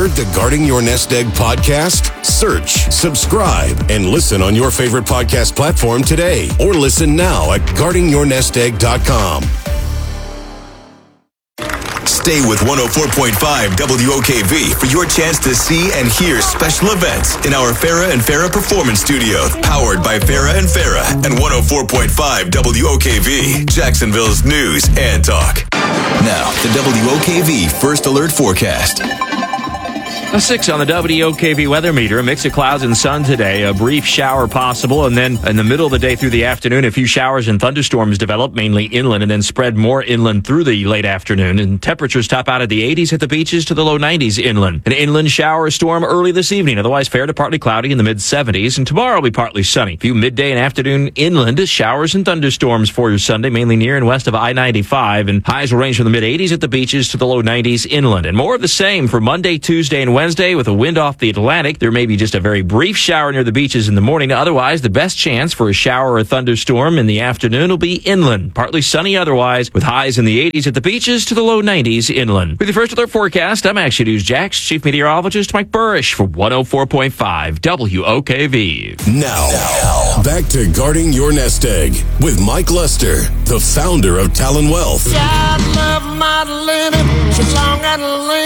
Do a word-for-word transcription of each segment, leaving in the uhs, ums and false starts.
heard the Guarding Your Nest Egg podcast? Search, subscribe, and listen on your favorite podcast platform today. Or listen now at guarding your nest egg dot com. Stay with one oh four point five W O K V for your chance to see and hear special events in our Farah and Farah Performance Studio, powered by Farah and Farah and one oh four point five W O K V, Jacksonville's news and talk. Now, the W O K V First Alert Forecast. A six on the W O K V weather meter. A mix of clouds and sun today. A brief shower possible. And then in the middle of the day through the afternoon, a few showers and thunderstorms develop, mainly inland, and then spread more inland through the late afternoon. And temperatures top out at the eighties at the beaches to the low nineties inland. An inland shower storm early this evening. Otherwise fair to partly cloudy in the mid seventies. And tomorrow will be partly sunny. A few midday and afternoon inland showers and thunderstorms for your Sunday, mainly near and west of I ninety-five. And highs will range from the mid eighties at the beaches to the low nineties inland. And more of the same for Monday, Tuesday, and Wednesday with a wind off the Atlantic. There may be just a very brief shower near the beaches in the morning. Otherwise, the best chance for a shower or a thunderstorm in the afternoon will be inland. Partly sunny otherwise, with highs in the eighties at the beaches to the low nineties inland. With your First Alert forecast, I'm Action News Jax Chief Meteorologist Mike Burrish for one oh four point five W O K V. Now, now, back to Guarding Your Nest Egg with Mike Lester, the founder of Talon Wealth. I love my lady, she's long and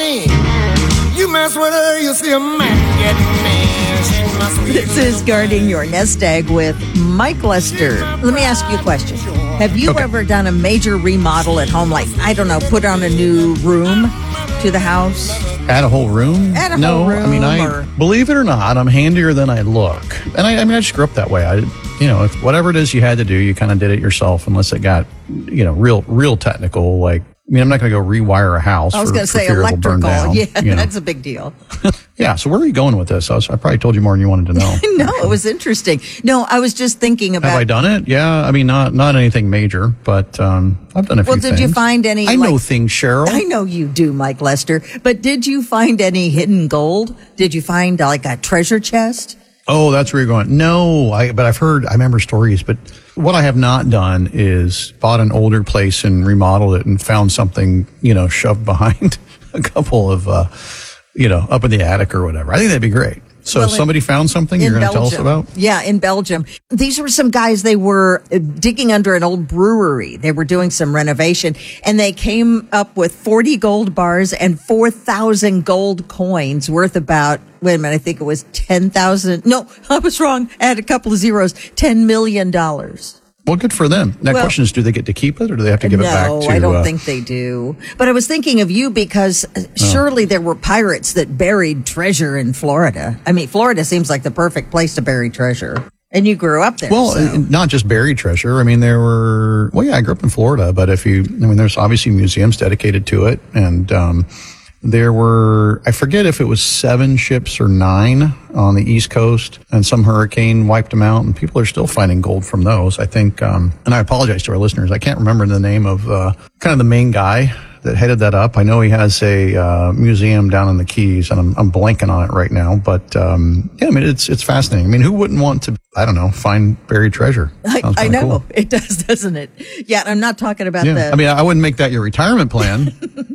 lean. You mess with her, you see a man getting mean. She must be. This is Guarding Your Nest Egg with Mike Lester. Let me ask you a question. Have you okay. ever done a major remodel at home? Like, I don't know, put on a new room to the house? Add a whole room? Add a no, whole room? I mean, I or... believe it or not, I'm handier than I look. And I, I mean, I just grew up that way. I, you know, if whatever it is you had to do, you kind of did it yourself, unless it got, you know, real, real technical, like, I mean, I'm not going to go rewire a house. I was going to say electrical. Down, yeah, you know. That's a big deal. Yeah. So where are you going with this? I, was, I probably told you more than you wanted to know. No, it was interesting. No, I was just thinking about. Have I done it? Yeah. I mean, not not anything major, but um, I've done a few well, things. did you find any? I like, know things, Cheryl. I know you do, Mike Lester. But did you find any hidden gold? Did you find uh, like a treasure chest? Oh, that's where you're going. No, I, but I've heard, I remember stories, but what I have not done is bought an older place and remodeled it and found something, you know, shoved behind a couple of, uh, you know, up in the attic or whatever. I think that'd be great. So well, somebody in, found something you're going to tell us about? Yeah, in Belgium. These were some guys, they were digging under an old brewery. They were doing some renovation, and they came up with forty gold bars and four thousand gold coins worth about, wait a minute, I think it was ten thousand. No, I was wrong. I had a couple of zeros. ten million dollars. Well, good for them. That well, question is, do they get to keep it or do they have to give no, it back to... No, I don't uh, think they do. But I was thinking of you because oh. surely there were pirates that buried treasure in Florida. I mean, Florida seems like the perfect place to bury treasure. And you grew up there. Well, so. not just buried treasure. I mean, there were... Well, yeah, I grew up in Florida, but if you... I mean, there's obviously museums dedicated to it. And um, there were... I forget if it was seven ships or nine on the East Coast, and some hurricane wiped them out, and people are still finding gold from those. I think, um, and I apologize to our listeners, I can't remember the name of uh, kind of the main guy that headed that up. I know he has a uh, museum down in the Keys, and I'm, I'm blanking on it right now. But um, yeah, I mean, it's it's fascinating. I mean, who wouldn't want to, I don't know, find buried treasure? I, I know. Cool. It does, doesn't it? Yeah, I'm not talking about yeah. the... I mean, I wouldn't make that your retirement plan.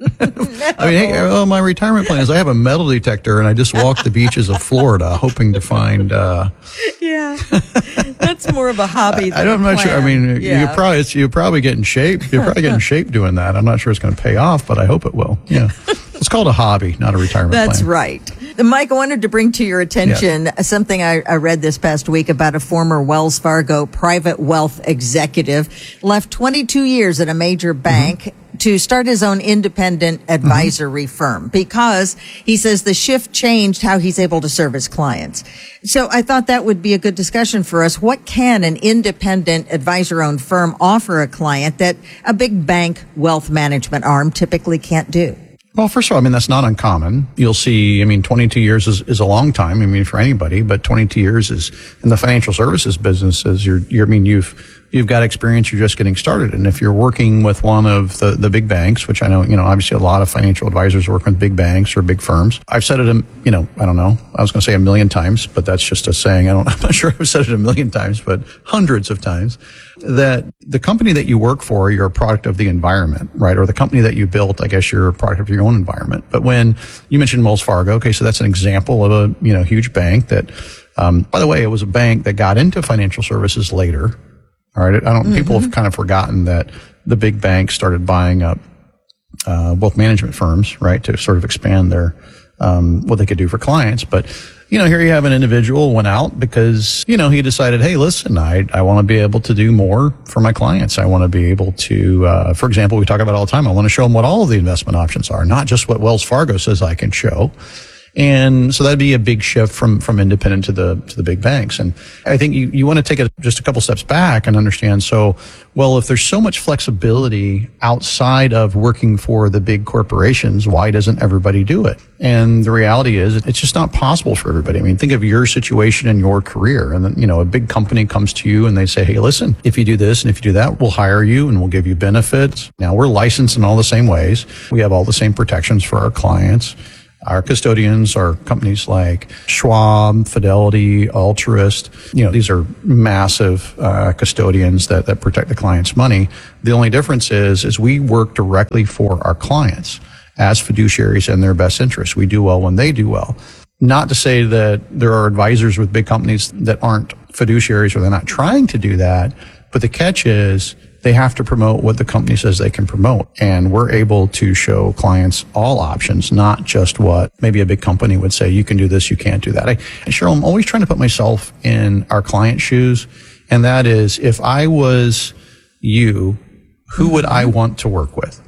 No. I mean, hey, well, my retirement plan is I have a metal detector, and I just walk the beaches of Florida hoping to find... Uh, yeah, that's more of a hobby than I, I'm a not plan. sure. I mean, yeah. you probably it's, you probably get in shape. You're probably getting in shape doing that. I'm not sure it's going to pay off, but I hope it will. Yeah, it's called a hobby, not a retirement That's plan. right. Mike, I wanted to bring to your attention yes. something I, I read this past week about a former Wells Fargo private wealth executive left twenty-two years at a major bank mm-hmm. to start his own independent advisory mm-hmm. firm because he says the shift changed how he's able to serve his clients. So I thought that would be a good discussion for us. What can an independent advisor-owned firm offer a client that a big bank wealth management arm typically can't do? Well, first of all, I mean, that's not uncommon. You'll see, I mean, twenty-two years is, is a long time, I mean, for anybody, but twenty-two years is in the financial services business is you're, you're, I mean, you've you've got experience, you're just getting started. And if you're working with one of the, the big banks, which I know, you know, obviously a lot of financial advisors work with big banks or big firms. I've said it, you know, I don't know, I was going to say a million times, but that's just a saying. I don't, I'm not sure I've said it a million times, but hundreds of times, that the company that you work for, you're a product of the environment, right? Or the company that you built, I guess you're a product of your own environment. But when you mentioned Wells Fargo, okay, so that's an example of a, you know, huge bank that, um, by the way, it was a bank that got into financial services later. All right. I don't, mm-hmm. people have kind of forgotten that the big banks started buying up, uh, wealth management firms, right, to sort of expand their, um, what they could do for clients. But, you know, here you have an individual went out because, you know, he decided, hey, listen, I, I want to be able to do more for my clients. I want to be able to, uh, for example, we talk about all the time. I want to show them what all of the investment options are, not just what Wells Fargo says I can show. And so that'd be a big shift from, from independent to the, to the big banks. And I think you, you want to take a, just a couple steps back and understand. So, well, if there's so much flexibility outside of working for the big corporations, why doesn't everybody do it? And the reality is it's just not possible for everybody. I mean, think of your situation in your career. And then, you know, a big company comes to you and they say, hey, listen, if you do this and if you do that, we'll hire you and we'll give you benefits. Now we're licensed in all the same ways. We have all the same protections for our clients. Our custodians are companies like Schwab, Fidelity, Altruist. You know, these are massive uh, custodians that, that protect the client's money. The only difference is, is we work directly for our clients as fiduciaries in their best interest. We do well when they do well. Not to say that there are advisors with big companies that aren't fiduciaries or they're not trying to do that, but the catch is they have to promote what the company says they can promote. And we're able to show clients all options, not just what maybe a big company would say, you can do this, you can't do that. I, and Cheryl, I'm always trying to put myself in our client's shoes. And that is, if I was you, who would I want to work with?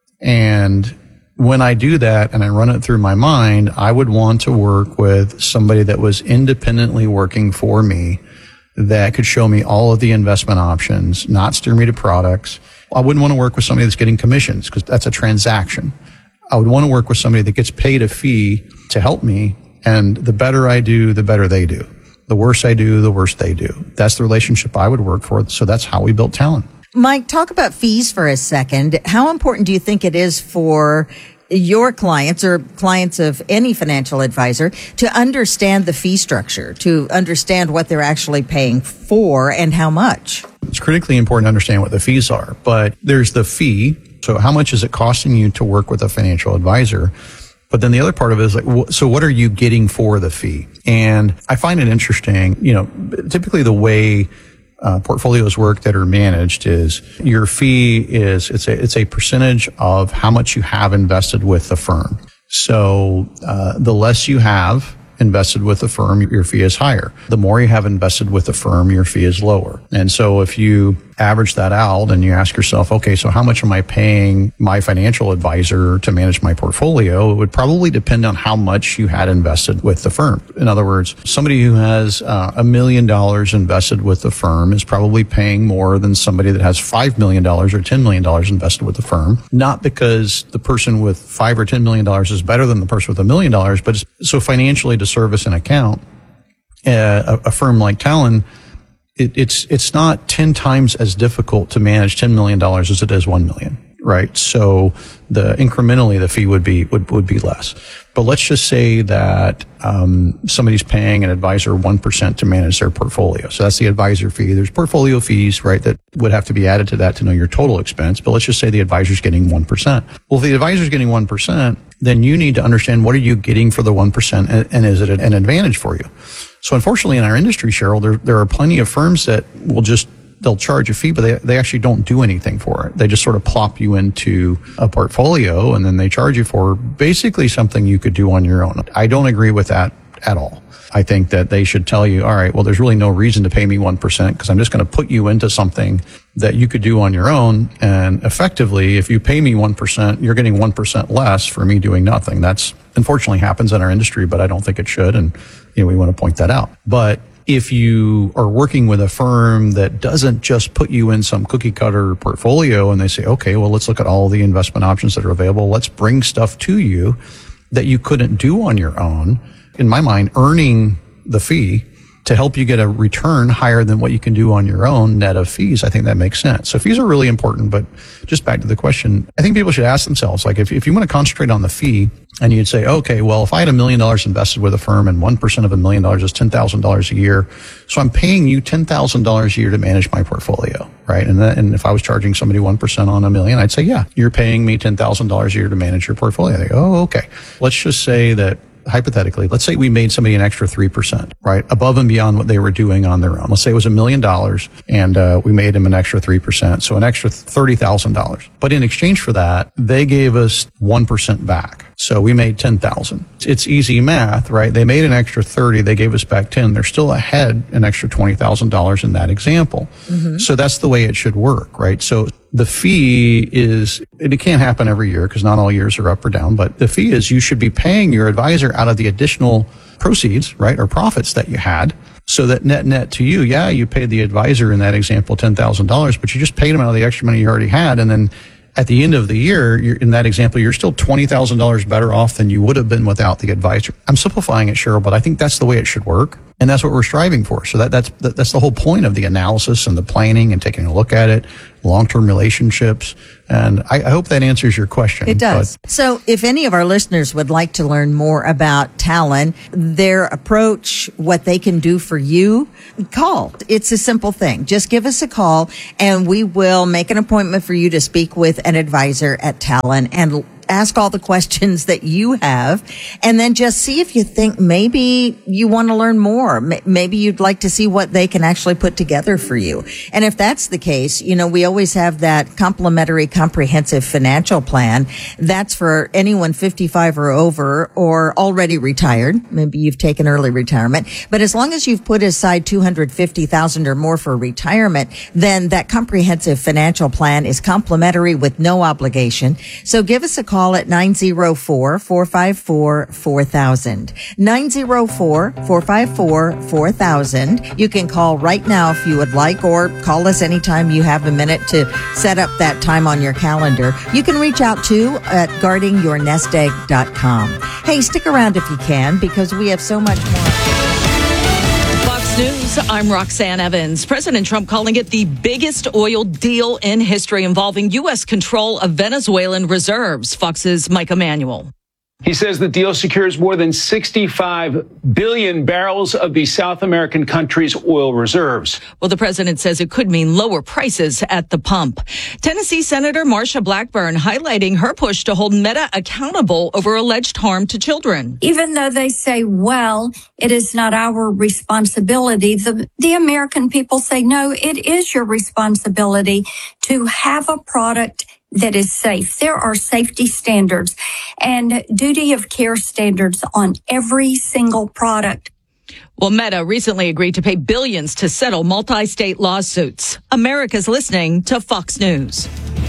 And when I do that and I run it through my mind, I would want to work with somebody that was independently working for me, that could show me all of the investment options, not steer me to products. I wouldn't want to work with somebody that's getting commissions because that's a transaction. I would want to work with somebody that gets paid a fee to help me. And the better I do, the better they do. The worse I do, the worse they do. That's the relationship I would work for. So that's how we built Talon. Mike, talk about fees for a second. How important do you think it is for your clients or clients of any financial advisor to understand the fee structure, to understand what they're actually paying for and how much? It's critically important to understand what the fees are, but there's the fee. So how much is it costing you to work with a financial advisor? But then the other part of it is like, so what are you getting for the fee? And I find it interesting, you know, typically the way Uh, portfolios work that are managed is your fee is, it's a, it's a percentage of how much you have invested with the firm. So, uh, the less you have invested with the firm, your fee is higher. The more you have invested with the firm, your fee is lower. And so if you average that out and you ask yourself, okay, so how much am I paying my financial advisor to manage my portfolio? It would probably depend on how much you had invested with the firm. In other words, somebody who has uh, a million dollars invested with the firm is probably paying more than somebody that has five million dollars or ten million dollars invested with the firm. Not because the person with five or ten million dollars is better than the person with a million dollars, but it's, so financially to service an account, uh, a, a firm like Talon, It, it's it's not ten times as difficult to manage ten million dollars as it is one million dollars, right? So the incrementally the fee would be would, would be less. But let's just say that um, somebody's paying an advisor one percent to manage their portfolio. So that's the advisor fee. There's portfolio fees, right, that would have to be added to that to know your total expense. But let's just say the advisor's getting one percent. Well, if the advisor's getting one percent, then you need to understand what are you getting for the one percent, and, and is it an advantage for you? So unfortunately in our industry, Cheryl, there, there are plenty of firms that will just, they'll charge a fee, but they, they actually don't do anything for it. They just sort of plop you into a portfolio and then they charge you for basically something you could do on your own. I don't agree with that at all. I think that they should tell you, all right, well, there's really no reason to pay me one percent because I'm just going to put you into something that you could do on your own. And effectively, if you pay me one percent, you're getting one percent less for me doing nothing. That's unfortunately happens in our industry, but I don't think it should. And, you know, we want to point that out. But if you are working with a firm that doesn't just put you in some cookie cutter portfolio and they say, okay, well, let's look at all the investment options that are available. Let's bring stuff to you that you couldn't do on your own. In my mind, earning the fee to help you get a return higher than what you can do on your own net of fees, I think that makes sense. So fees are really important, but just back to the question, I think people should ask themselves, like if, if you want to concentrate on the fee and you'd say, okay, well, if I had a million dollars invested with a firm and one percent of a million dollars is ten thousand dollars a year, so I'm paying you ten thousand dollars a year to manage my portfolio, right? And that, and if I was charging somebody one percent on a million, I'd say, yeah, you're paying me ten thousand dollars a year to manage your portfolio. They go, oh, okay. Let's just say that hypothetically, let's say we made somebody an extra three percent, right? Above and beyond what they were doing on their own. Let's say it was a million dollars and uh, we made them an extra three percent. So an extra thirty thousand dollars. But in exchange for that, they gave us one percent back. So we made ten thousand. It's easy math, right? They made an extra thirty. They gave us back ten. They're still ahead an extra twenty thousand dollars in that example. Mm-hmm. So that's the way it should work, right? So the fee is, it can't happen every year because not all years are up or down, but the fee is you should be paying your advisor out of the additional proceeds, right, or profits that you had, so that net net to you, yeah, you paid the advisor in that example ten thousand dollars, but you just paid him out of the extra money you already had, and then at the end of the year, you're, in that example, you're still twenty thousand dollars better off than you would have been without the advisor. I'm simplifying it, Cheryl, but I think that's the way it should work. And that's what we're striving for. So that, that's, that, that's the whole point of the analysis and the planning and taking a look at it, long-term relationships. And I, I hope that answers your question. It does. But, so if any of our listeners would like to learn more about Talon, their approach, what they can do for you, call. It's a simple thing. Just give us a call and we will make an appointment for you to speak with an advisor at Talon and ask all the questions that you have, and then just see if you think maybe you want to learn more. Maybe you'd like to see what they can actually put together for you. And if that's the case, you know, we always have that complimentary comprehensive financial plan. That's for anyone fifty-five or over or already retired. Maybe you've taken early retirement. But as long as you've put aside two hundred fifty thousand dollars or more for retirement, then that comprehensive financial plan is complimentary with no obligation. So give us a call at nine oh four, four five four, four thousand. nine oh four, four five four, four thousand. You can call right now if you would like, or call us anytime you have a minute to set up that time on your calendar. You can reach out to at guarding your nest egg dot com. Hey, stick around if you can, because we have so much more. News, I'm Roxanne Evans. President Trump calling it the biggest oil deal in history involving U S control of Venezuelan reserves. Fox's Mike Emanuel. He says the deal secures more than sixty-five billion barrels of the South American country's oil reserves. Well, the president says it could mean lower prices at the pump. Tennessee Senator Marsha Blackburn highlighting her push to hold Meta accountable over alleged harm to children. Even though they say, well, it is not our responsibility, the, the American people say, no, it is your responsibility to have a product that is safe. There are safety standards and duty of care standards on every single product. Well, Meta recently agreed to pay billions to settle multi-state lawsuits. America's listening to Fox News.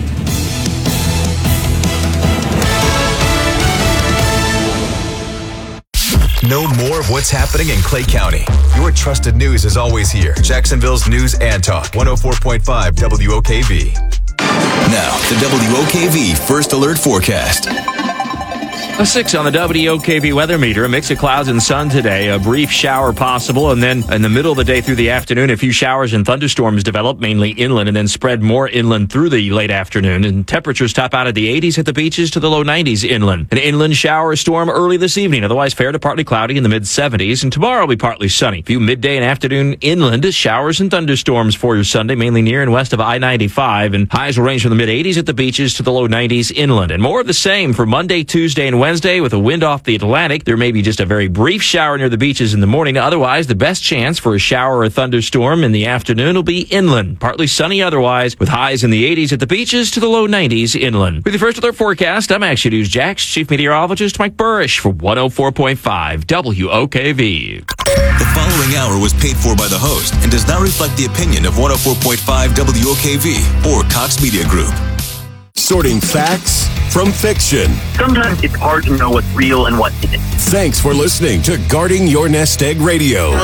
Know more of what's happening in Clay County. Your trusted news is always here. Jacksonville's News and Talk, one oh four point five W O K V. Now, the W O K V First Alert Forecast. A six on the W O K V weather meter. A mix of clouds and sun today. A brief shower possible. And then in the middle of the day through the afternoon, a few showers and thunderstorms develop, mainly inland, and then spread more inland through the late afternoon. And temperatures top out at the eighties at the beaches to the low nineties inland. An inland shower storm early this evening. Otherwise fair to partly cloudy in the mid seventies. And tomorrow will be partly sunny. A few midday and afternoon inland showers and thunderstorms for your Sunday, mainly near and west of I ninety-five. And highs will range from the mid eighties at the beaches to the low nineties inland. And more of the same for Monday, Tuesday, and Wednesday. With a wind off the Atlantic. There may be just a very brief shower near the beaches in the morning. Otherwise, the best chance for a shower or thunderstorm in the afternoon will be inland. Partly sunny otherwise, with highs in the eighties at the beaches to the low nineties inland. With the First Alert Forecast, I'm Action News Jax Chief Meteorologist Mike Burrish for one oh four point five W O K V. The following hour was paid for by the host and does not reflect the opinion of one oh four point five W O K V or Cox Media Group. Sorting facts from fiction. Sometimes it's hard to know what's real and what isn't. Thanks for listening to Guarding Your Nest Egg Radio.